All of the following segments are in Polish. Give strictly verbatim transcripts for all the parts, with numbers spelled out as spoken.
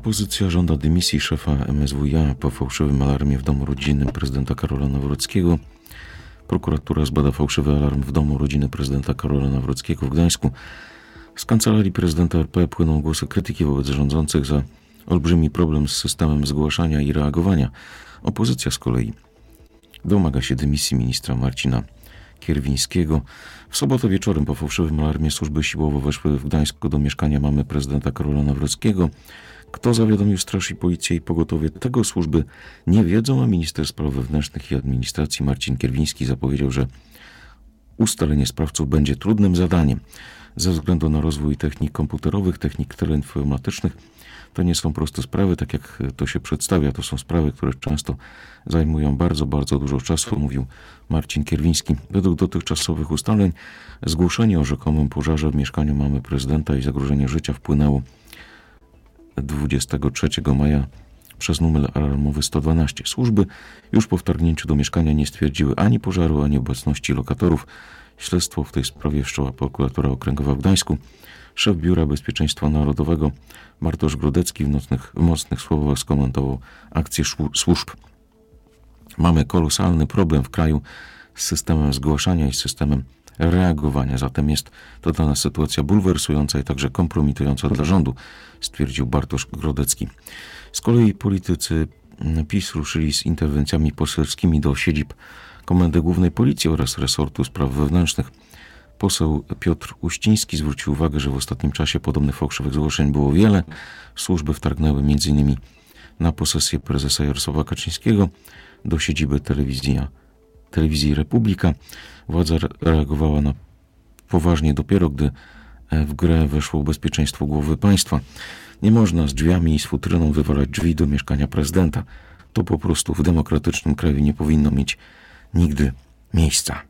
Opozycja żąda dymisji szefa M S W iA po fałszywym alarmie w domu rodzinnym prezydenta Karola Nawrockiego. Prokuratura zbada fałszywy alarm w domu rodziny prezydenta Karola Nawrockiego w Gdańsku. Z kancelarii prezydenta R P płyną głosy krytyki wobec rządzących za olbrzymi problem z systemem zgłaszania i reagowania. Opozycja z kolei domaga się dymisji ministra Marcina Kierwińskiego. W sobotę wieczorem po fałszywym alarmie służby siłowo weszły w Gdańsku do mieszkania mamy prezydenta Karola Nawrockiego. Kto zawiadomił straż i policję i pogotowie, tego służby nie wiedzą, a minister spraw wewnętrznych i administracji Marcin Kierwiński zapowiedział, że ustalenie sprawców będzie trudnym zadaniem. Ze względu na rozwój technik komputerowych, technik teleinformatycznych, to nie są proste sprawy, tak jak to się przedstawia. To są sprawy, które często zajmują bardzo, bardzo dużo czasu, mówił Marcin Kierwiński. Według dotychczasowych ustaleń zgłoszenie o rzekomym pożarze w mieszkaniu mamy prezydenta i zagrożenie życia wpłynęło dwudziestego trzeciego maja przez numer alarmowy sto dwanaście. Służby już po wtargnięciu do mieszkania nie stwierdziły ani pożaru, ani obecności lokatorów. Śledztwo w tej sprawie wszczęła prokuratura okręgowa w Gdańsku. Szef Biura Bezpieczeństwa Narodowego Bartosz Grodecki w, nocnych, w mocnych słowach skomentował akcję służb. Mamy kolosalny problem w kraju z systemem zgłaszania i systemem reagowania. Zatem jest to dla nas sytuacja bulwersująca i także kompromitująca dla rządu, stwierdził Bartosz Grodecki. Z kolei politycy PiS ruszyli z interwencjami poselskimi do siedzib Komendy Głównej Policji oraz resortu spraw wewnętrznych. Poseł Piotr Uściński zwrócił uwagę, że w ostatnim czasie podobnych fałszywych zgłoszeń było wiele. Służby wtargnęły m.in. na posesję prezesa Jarosława Kaczyńskiego do siedziby telewizji, telewizji Republika. Władza reagowała na poważnie dopiero, gdy w grę weszło bezpieczeństwo głowy państwa. Nie można z drzwiami i z futryną wywalać drzwi do mieszkania prezydenta. To po prostu w demokratycznym kraju nie powinno mieć nigdy miejsca,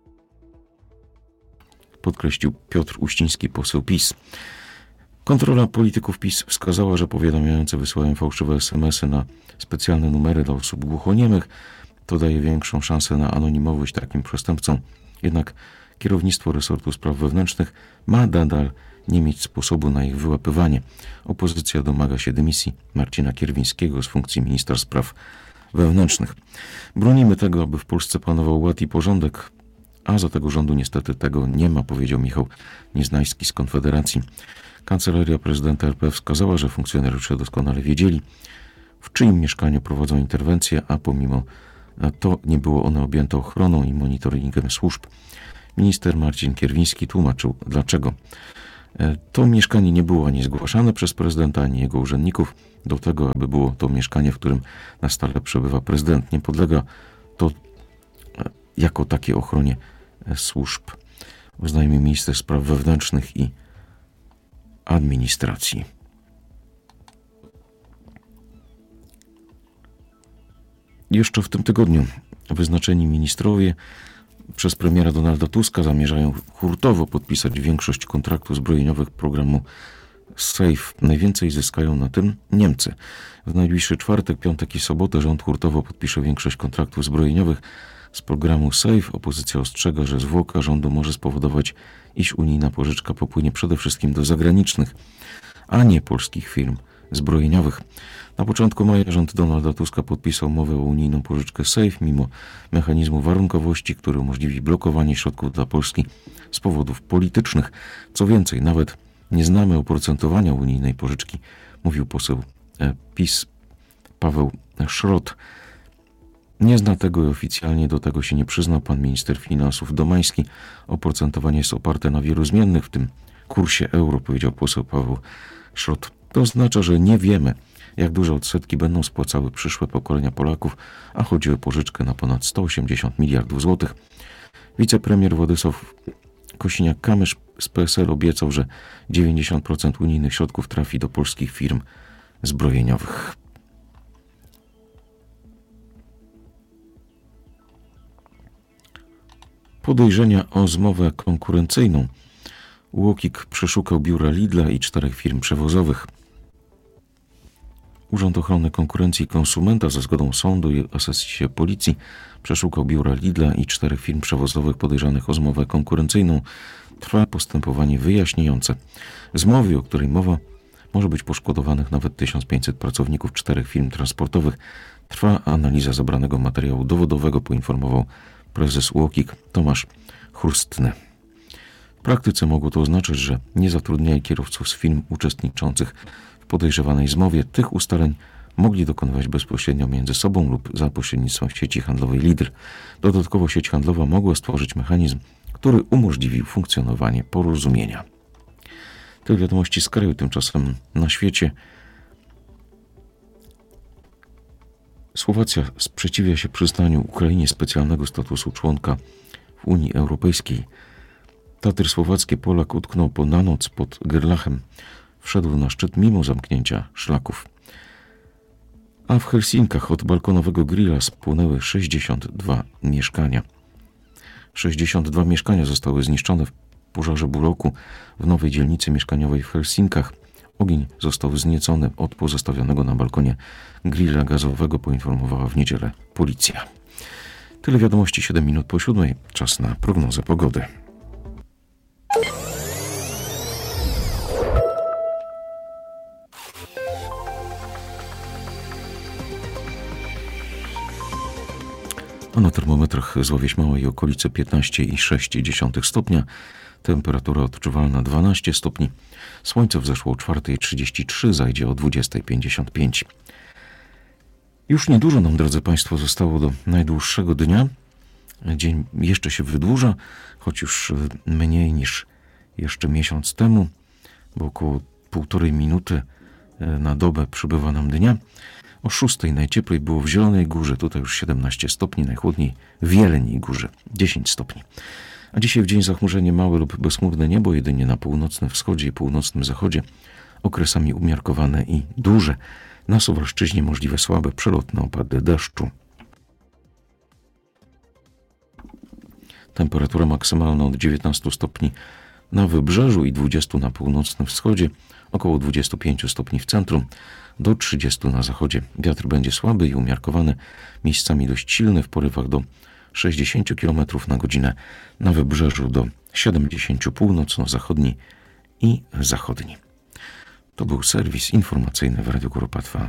podkreślił Piotr Uściński, poseł PiS. Kontrola polityków PiS wskazała, że powiadamiające wysyłają fałszywe es em esy na specjalne numery dla osób głuchoniemych. To daje większą szansę na anonimowość takim przestępcom. Jednak kierownictwo resortu spraw wewnętrznych ma nadal nie mieć sposobu na ich wyłapywanie. Opozycja domaga się dymisji Marcina Kierwińskiego z funkcji ministra spraw wewnętrznych. Bronimy tego, aby w Polsce panował ład i porządek, a za tego rządu niestety tego nie ma, powiedział Michał Nieznajski z Konfederacji. Kancelaria prezydenta R P wskazała, że funkcjonariusze doskonale wiedzieli, w czyim mieszkaniu prowadzą interwencje, a pomimo to nie było one objęte ochroną i monitoringiem służb. Minister Marcin Kierwiński tłumaczył, dlaczego. To mieszkanie nie było ani zgłaszane przez prezydenta, ani jego urzędników. Do tego, aby było to mieszkanie, w którym na stale przebywa prezydent, nie podlega to jako takie ochronie służb, oznajmił minister spraw wewnętrznych i administracji. Jeszcze w tym tygodniu wyznaczeni ministrowie przez premiera Donalda Tuska zamierzają hurtowo podpisać większość kontraktów zbrojeniowych programu SAFE. Najwięcej zyskają na tym Niemcy. W najbliższy czwartek, piątek i sobotę rząd hurtowo podpisze większość kontraktów zbrojeniowych z programu SAFE. Opozycja ostrzega, że zwłoka rządu może spowodować, iż unijna pożyczka popłynie przede wszystkim do zagranicznych, a nie polskich firm zbrojeniowych. Na początku maja rząd Donalda Tuska podpisał umowę o unijną pożyczkę SAFE mimo mechanizmu warunkowości, który umożliwi blokowanie środków dla Polski z powodów politycznych. Co więcej, nawet nie znamy oprocentowania unijnej pożyczki, mówił poseł PiS Paweł Szrot. Nie zna tego i oficjalnie do tego się nie przyznał pan minister finansów Domański. Oprocentowanie jest oparte na wielu zmiennych, w tym kursie euro, powiedział poseł Paweł Szrot. To oznacza, że nie wiemy, jak duże odsetki będą spłacały przyszłe pokolenia Polaków, a chodzi o pożyczkę na ponad sto osiemdziesiąt miliardów złotych. Wicepremier Władysław Kosiniak-Kamysz z P S L obiecał, że dziewięćdziesiąt procent unijnych środków trafi do polskich firm zbrojeniowych. Podejrzenia o zmowę konkurencyjną. UOKiK przeszukał biura Lidla i czterech firm przewozowych. Urząd Ochrony Konkurencji i Konsumenta za zgodą sądu i asesji policji przeszukał biura Lidla i czterech firm przewozowych podejrzanych o zmowę konkurencyjną. Trwa postępowanie wyjaśniające. Zmowie, o której mowa, Może być poszkodowanych nawet tysiąc pięćset pracowników czterech firm transportowych. Trwa analiza zebranego materiału dowodowego, poinformował prezes U O K I K Tomasz Churstny. W praktyce mogło to oznaczać, że nie zatrudniali kierowców z firm uczestniczących w podejrzewanej zmowie. Tych ustaleń mogli dokonywać bezpośrednio między sobą lub za pośrednictwem sieci handlowej Lidl. Dodatkowo sieć handlowa mogła stworzyć mechanizm, który umożliwił funkcjonowanie porozumienia. Te wiadomości z kraju. Tymczasem na świecie Słowacja sprzeciwia się przyznaniu Ukrainie specjalnego statusu członka w Unii Europejskiej. Tatry słowackie. Polak utknął po na noc pod Gerlachem. Wszedł na szczyt mimo zamknięcia szlaków. A w Helsinkach od balkonowego grilla spłonęły sześćdziesiąt dwa mieszkania. sześćdziesiąt dwa mieszkania zostały zniszczone w pożarze buroku w nowej dzielnicy mieszkaniowej w Helsinkach. Ogień został wzniecony od pozostawionego na balkonie grilla gazowego, poinformowała w niedzielę policja. Tyle wiadomości, siedem minut po siódmej. Czas na prognozę pogody. A na termometrach Złowieś Małe i okolice piętnaście i sześć dziesiątych stopnia. Temperatura odczuwalna dwanaście stopni. Słońce wzeszło o czwartej trzydzieści trzy, zajdzie o dwudziestej pięćdziesiąt pięć. Już niedużo nam, drodzy Państwo, zostało do najdłuższego dnia. Dzień jeszcze się wydłuża, choć już mniej niż jeszcze miesiąc temu, bo około półtorej minuty na dobę przybywa nam dnia. O szóstej najcieplej było w Zielonej Górze, tutaj już siedemnaście stopni, najchłodniej w Jeleniej Górze dziesięć stopni. A dzisiaj w dzień zachmurzenie małe lub bezchmurne niebo, jedynie na północnym wschodzie i północnym zachodzie, okresami umiarkowane i duże. Na Suwalszczyźnie możliwe słabe, przelotne opady deszczu. Temperatura maksymalna od dziewiętnastu stopni na wybrzeżu i dwudziestu na północnym wschodzie, około dwudziestu pięciu stopni w centrum, do trzydziestu na zachodzie. Wiatr będzie słaby i umiarkowany, miejscami dość silny, w porywach do sześćdziesięciu kilometrów na godzinę, na wybrzeżu do siedemdziesięciu północno-zachodni i zachodni. To był serwis informacyjny w Radiu Kuropatwa.